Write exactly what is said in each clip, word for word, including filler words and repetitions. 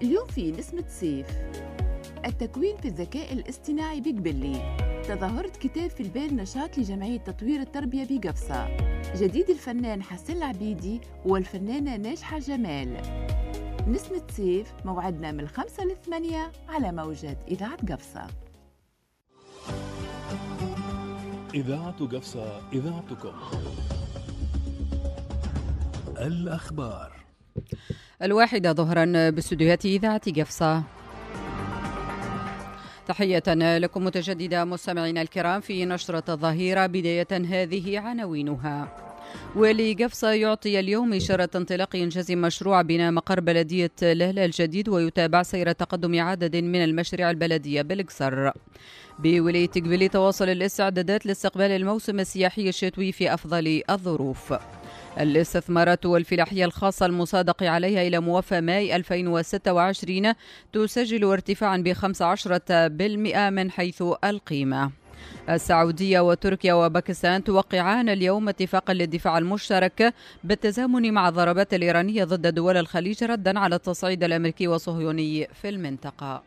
اليوم في نسمة سيف. التكوين في الذكاء الاصطناعي بقبلي. تظاهرة كتاب في البال نشاط لجمعية تطوير التربية بقفصة. جديد الفنان حسن العبيدي والفنانة ناجحة جمال. نسمة سيف موعدنا من الخمسة للثمانية على موجات إذاعة قفصة. إذاعة قفصة، إذاعتكم. الأخبار الواحدة ظهرا باستديوهات إذاعة قفصة. تحية لكم متجددة مستمعينا الكرام في نشرة الظهيرة. بداية هذه عناوينها. والي قفصة يعطي اليوم إشارة انطلاق إنجاز مشروع بناء مقر بلدية لالا الجديد، ويتابع سير تقدم عدد من المشاريع البلدية بالقصر. بولاية قبلي تواصل الاستعدادات لاستقبال الموسم السياحي الشتوي في أفضل الظروف. الاستثمارات والفلاحية الخاصة المصادق عليها إلى موافى ماي ألفين وستة وعشرين تسجل ارتفاعا ب خمسة عشر بالمئة من حيث القيمة. السعودية وتركيا وباكستان توقعان اليوم اتفاقا للدفاع المشترك بالتزامن مع الضربات الإيرانية ضد دول الخليج ردا على التصعيد الأمريكي والصهيوني في المنطقة.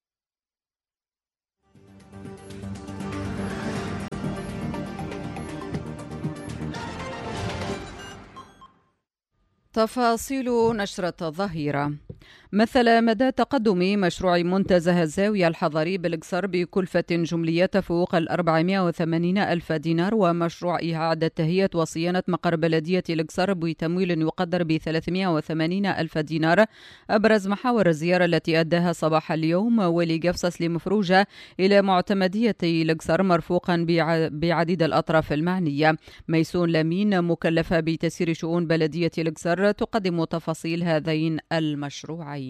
تفاصيل نشرة الظهيرة. مثل مدى تقدم مشروع منتزه الزاوية الحضري بالقصر بكلفة جملية تفوق الأربعمائة وثمانين ألف دينار، ومشروع إعادة تهيئة وصيانة مقر بلدية القصر بتمويل يقدر ب ثلاثمائة وثمانين ألف دينار، أبرز محاور الزيارة التي أداها صباح اليوم والي قفصة سليم فروجة إلى معتمدية القصر مرفوقا بعديد الأطراف المعنية. ميسون لامين مكلفة بتسيير شؤون بلدية القصر تقدم تفاصيل هذين المشروعين.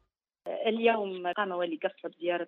اليوم قام والي قفصة بزيارة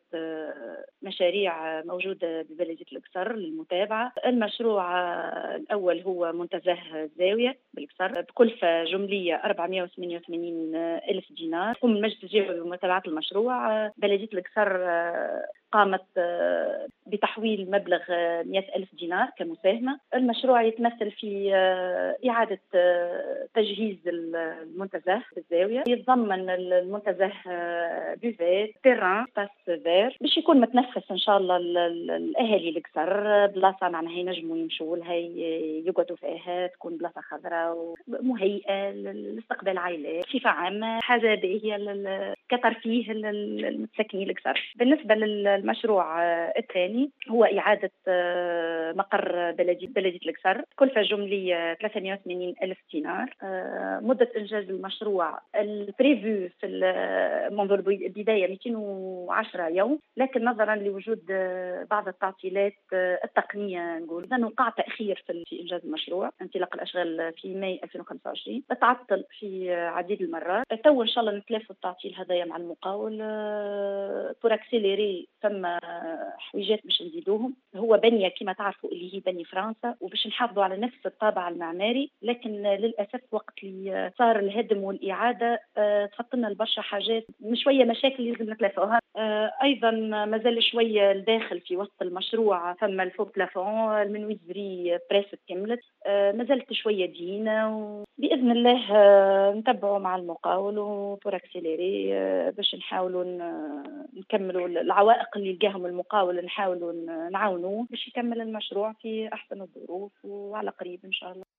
مشاريع موجودة ببلدية القصر للمتابعة. المشروع الأول هو منتزه الزاوية بالقصر بكلفة جملية أربعمائة وثمانية وثمانين ألف دينار. قم المجلس التجاري بمتابعة المشروع. بلدية القصر قامت بتحويل مبلغ مئة ألف دينار كمساهمة. المشروع يتمثل في إعادة تجهيز المنتزه بالزاوية. يتضمن المنتزه بوفيت تيران باس فير باش يكون متنفس ان شاء الله الاهالي القصر، بلاصه معناها ينجموا يمشوا لها يقعدوا فيها، تكون بلاصه خضراء ومهيئه لاستقبال العائلات بصفه عامه، حاجه باهيه كترفيه للمتسكنين القصر. بالنسبه للمشروع الثاني هو اعاده مقر بلديه بلديه القصر، كلفه جمليه ثلاثمائة وثمانين ألف دينار. مده انجاز المشروع البريفو في منذ البداية مئتين وعشرة يوم، لكن نظرا لوجود بعض التعطيلات التقنية نقول وقع تأخير في إنجاز المشروع. انطلاق الأشغال في ماي ألفين وخمسة وعشرين تعطل في عديد المرات. تو إن شاء الله نتلافوا التعطيل هذايا مع المقاول بور اكسيليري. ثم حويجات باش نزيدوهم. هو بنية كما تعرفوا اللي هي بني فرنسا، وباش نحافظوا على نفس الطابع المعماري، لكن للأسف وقت اللي صار الهدم والإعادة تفطلنا البرشا حاجات، شوية مشاكل لازم نتلافوها. أيضا ما زال شوية الداخل في وسط المشروع، ثم الفوق بلافون المنويزري بريس كملت، ما زالت شوية دينة، وبإذن الله نتبعوا مع المقاول وبور اكسيليري باش نحاولوا نكملوا العوائق اللي لقاهم المقاول، نحاولوا نعاونوه باش يكمل المشروع في أحسن الظروف وعلى قريب إن شاء الله.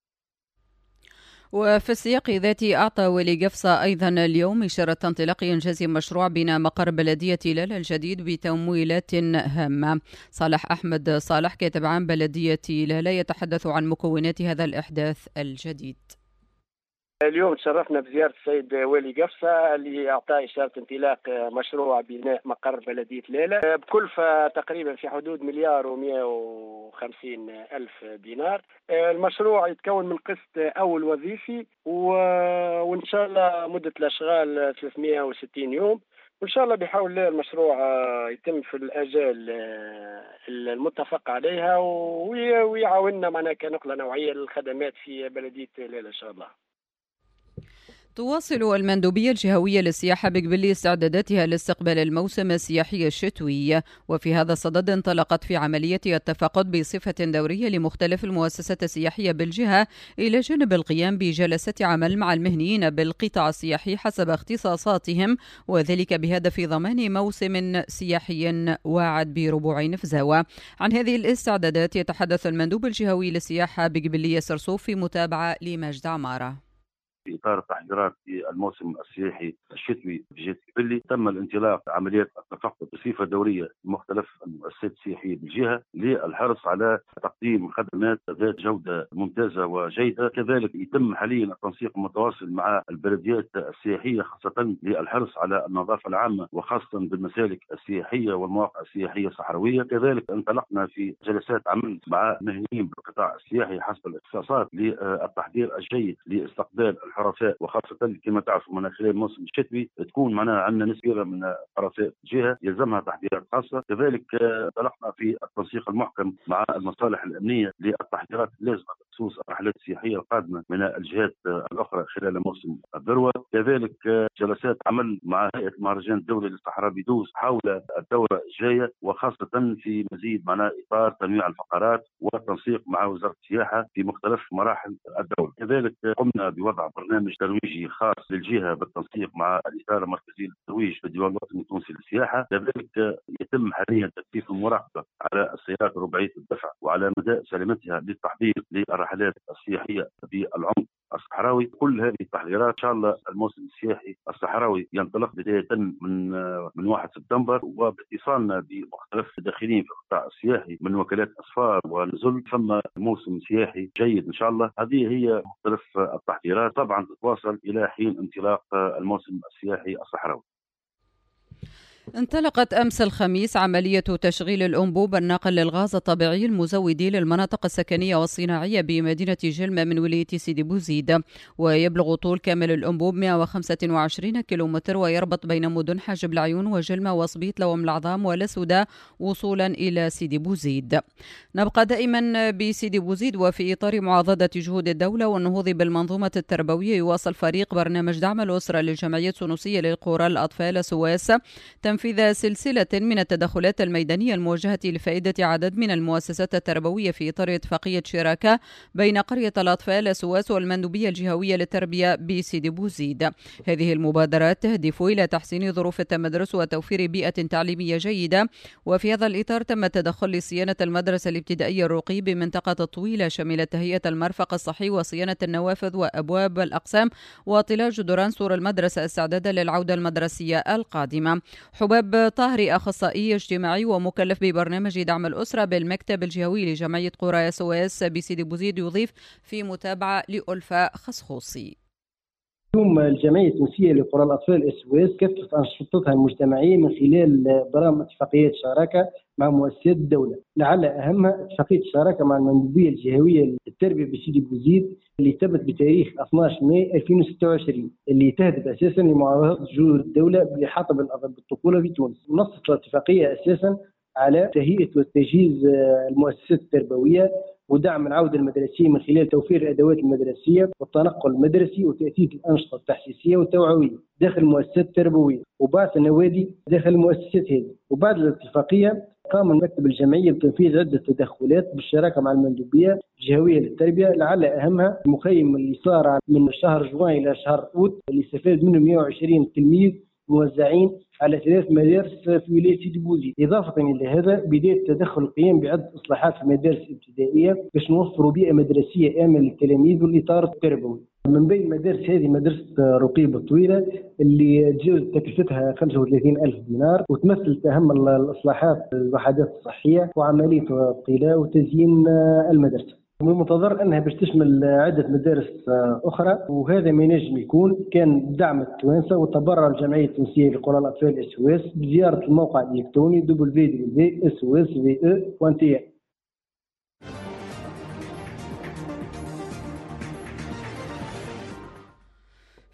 وفي السياق ذاته أعطى والي قفصة أيضا اليوم إشارة انطلاق إنجاز مشروع بناء مقر بلدية لالا الجديد بتمويلات هامة. صالح أحمد صالح كاتب عام بلدية لالا يتحدث عن مكونات هذا الإحداث الجديد. اليوم تشرفنا بزيارة السيد والي قفصة اللي أعطى إشارة انطلاق مشروع بناء مقر بلدية لالا بكلفة تقريبا في حدود مليار ومئة وخمسين ألف دينار. المشروع يتكون من قسط أول وظيفي وإن شاء الله مدة الأشغال ثلاثمائة وستين يوم، وإن شاء الله بحول الله المشروع يتم في الأجال المتفق عليها ويعاوننا معنا كنقلة نوعية للخدمات في بلدية لالا إن شاء الله. تواصل المندوبية الجهوية للسياحة بقبلي استعداداتها لاستقبال الموسم السياحي الشتوي، وفي هذا الصدد انطلقت في عملية التفقد بصفة دورية لمختلف المؤسسات السياحية بالجهة، إلى جانب القيام بجلسات عمل مع المهنيين بالقطاع السياحي حسب اختصاصاتهم، وذلك بهدف ضمان موسم سياحي واعد بربوع نفزاوة. عن هذه الاستعدادات يتحدث المندوب الجهوي للسياحة بقبلي سرسوف في متابعة لمجد عمارة. في إطار التحضيرات في الموسم السياحي الشتوي في جهة قبلي تم الانطلاق عمليات التفقد بصفة دورية مختلف المؤسسات السياحية بالجهة للحرص على تقديم خدمات ذات جودة ممتازة وجيدة. كذلك يتم حاليا التنسيق المتواصل مع البلديات السياحية خاصة للحرص على النظافة العامة وخاصة بالمسالك السياحية والمواقع السياحية الصحراوية. كذلك انطلقنا في جلسات عمل مع مهنيين بالقطاع السياحي حسب الاختصاصات للتحضير الجيد لاستقبال الحرفاء، وخاصة كما تعرفوا من خلال الموسم الشتوي تكون معنا عندنا نسبة من الحرفاء جهة يلزمها تحضيرات خاصة. كذلك انطلقنا في التنسيق المحكم مع المصالح الأمنية للتحضيرات اللازمة بخصوص الرحلات السياحية القادمة من الجهات الأخرى خلال موسم الذروة. كذلك جلسات عمل مع هيئة المهرجان الدولي للصحراء بيدوز حول الدورة الجاية، وخاصة في مزيد معنا إطار تنويع الفقرات والتنسيق مع وزارة السياحة في مختلف مراحل الدولة. كذلك قمنا بوضع برنامج ترويجي خاص للجهة بالتنسيق مع الإدارة المركزية للترويج في الديوان الوطني التونسي للسياحة. كذلك يتم حاليا تكثيف المراقبة على السيارات رباعية الدفع وعلى مدى سلامتها للتحضير للرحلات السياحية بالعمق الصحراوي. كل هذه التحضيرات ان شاء الله الموسم السياحي الصحراوي ينطلق بدايه من من واحد سبتمبر، وباتصالنا بمختلف الداخلين في القطاع السياحي من وكالات اسفار ونزل ثم موسم سياحي جيد ان شاء الله. هذه هي مختلف التحضيرات، طبعا تتواصل الى حين انطلاق الموسم السياحي الصحراوي. انطلقت أمس الخميس عملية تشغيل الأنبوب الناقل للغاز الطبيعي المزود للمناطق السكنية والصناعية بمدينة جلمة من ولاية سيدي بوزيد، ويبلغ طول كامل الأنبوب مئة وخمسة وعشرين كيلومتر، ويربط بين مدن حجب العيون وجلمة وصبيط لوم العظام ولسودة وصولا إلى سيدي بوزيد. نبقى دائما بسيدي بوزيد، وفي إطار معاضدة جهود الدولة والنهوض بالمنظومة التربوية يواصل فريق برنامج دعم الأسرة للجمعية التونسية للقرى الأطفال سواس تنفيذ سلسلة من التدخلات الميدانية الموجهة لفائدة عدد من المؤسسات التربوية في إطار اتفاقية شراكة بين قرية الأطفال سواس والمندوبية الجهوية للتربية بسيدي بوزيد. هذه المبادرات تهدف إلى تحسين ظروف التمدرس وتوفير بيئة تعليمية جيدة، وفي هذا الإطار تم التدخل لصيانة المدرسة الابتدائية الرقي بمنطقة الطويلة، شملت تهيئة المرفق الصحي وصيانة النوافذ وأبواب الأقسام وطلال جدران سور المدرسة استعدادا للعودة المدرسية القادمة. حباب طاهري أخصائي اجتماعي ومكلف ببرنامج دعم الأسرة بالمكتب الجهوي لجمعية قرى سواس بسيدي بوزيد يضيف في متابعة لألفة خصخوصي. اليوم الجمعية التونسية لقرى الأطفال سواس كثفت أنشطتها المجتمعية من خلال برامج اتفاقيات شراكة مع مؤسسات الدولة، لعل أهمها اتفاقية الشراكة مع المندوبية الجهوية للتربية بسيدي بوزيد اللي تمت بتاريخ اثني عشر ماي ألفين وستة وعشرين، اللي تهدف أساسا لمعاهدة جهود الدولة بالإحاطة بالطفولة في تونس. نصت الاتفاقية أساسا على تهيئة وتجهيز المؤسسات التربوية ودعم العودة المدرسية من خلال توفير الأدوات المدرسية والتنقل المدرسي وتأسيس الأنشطة التحسيسية والتوعوية داخل المؤسسات التربوية وبعث النوادي داخل المؤسسات هذه. وبعد الاتفاقية قام المكتب الجمعية بتنفيذ عدة تدخلات بالشراكة مع المندوبية الجهوية للتربية، لعل أهمها المخيم اللي صار من شهر جوان إلى شهر أوت اللي استفاد منه مئة وعشرين تلميذ موزعين على ثلاث مدارس في ولاية سيدي بوزيد. إضافة إلى هذا بداية تدخل القيام بعدة إصلاحات في المدارس الابتدائية باش نوفروا بيئة مدرسية آمنة للتلاميذ والإطار التربوي. من بين المدارس هذه مدرسة رقيب الطويلة اللي تجاوز تكلفتها خمسة وثلاثين ألف دينار، وتمثل أهم الإصلاحات الوحدات الصحية وعملية الطلاء وتزيين المدرسة. من المنتظر أنها باش تشمل عدة مدارس أخرى، وهذا ما ينجم يكون كان دعم التوانسة وتبرع الجمعية التونسية لقرى الأطفال اس او اس بزيارة الموقع الإلكتروني دبليو دبليو دبليو دوت اس او اس في او دوت تي.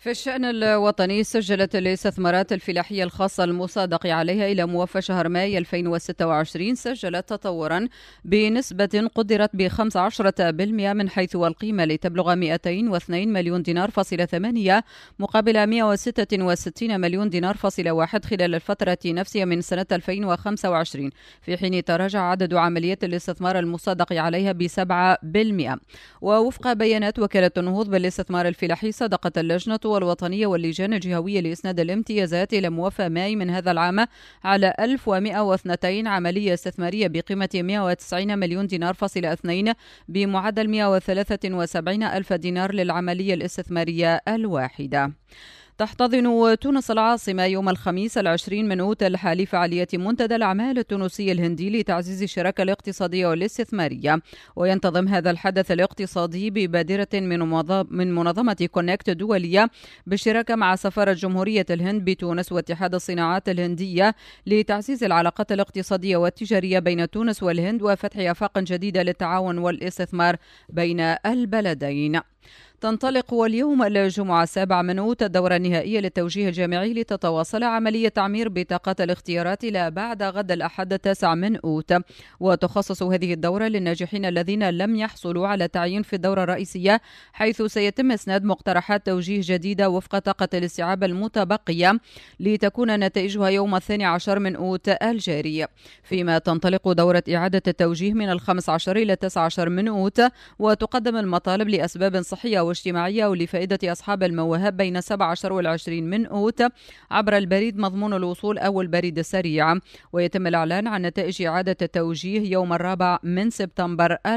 في الشأن الوطني، سجلت الاستثمارات الفلاحية الخاصة المصادق عليها إلى موفى شهر ماي ألفين وستة وعشرين سجلت تطورا بنسبة قدرت ب خمسة عشر بالمئة من حيث القيمة لتبلغ مئتين واثنين مليون دينار فاصلة ثمانية مقابل مئة وستة وستين مليون دينار فاصلة واحد خلال الفترة نفسها من سنة ألفين وخمسة وعشرين، في حين تراجع عدد عمليات الاستثمار المصادق عليها بسبعة بالمئة. ووفق بيانات وكالة النهوض بالاستثمار الفلاحي، صدقت اللجنة الوطنية واللجان الجهوية لإسناد الامتيازات إلى موفى ماي من هذا العام على ألف ومئة واثنين عملية استثمارية بقيمة مئة وتسعين مليون دينار فاصلة اثنين بمعدل مئة وثلاثة وسبعين ألف دينار للعملية الاستثمارية الواحدة. تحتضن تونس العاصمة يوم الخميس العشرين من أوت الحالي فعالية منتدى الأعمال التونسي الهندي لتعزيز الشراكة الاقتصادية والاستثمارية، وينتظم هذا الحدث الاقتصادي ببادرة من منظمة كونكت دولية بالشراكة مع سفارة جمهورية الهند بتونس واتحاد الصناعات الهندية لتعزيز العلاقات الاقتصادية والتجارية بين تونس والهند وفتح آفاق جديدة للتعاون والاستثمار بين البلدين. تنطلق اليوم الجمعة السابع من أوت الدورة النهائية للتوجيه الجامعي لتتواصل عملية تعمير بطاقات الاختيارات إلى بعد غد الأحد التاسع من أوت، وتخصص هذه الدورة للناجحين الذين لم يحصلوا على تعيين في الدورة الرئيسية، حيث سيتم إسناد مقترحات توجيه جديدة وفق طاقة الاستيعاب المتبقية لتكون نتائجها يوم الثاني عشر من أوت الجاري، فيما تنطلق دورة إعادة التوجيه من الخامس عشر إلى التاسع عشر من أوت، وتقدم المطالب لأسباب صحية واجتماعية ولفائدة أصحاب المواهب بين السابع عشر والعشرين من أوت عبر البريد مضمون الوصول أو البريد السريع، ويتم الإعلان عن نتائج إعادة التوجيه يوم الرابع من سبتمبر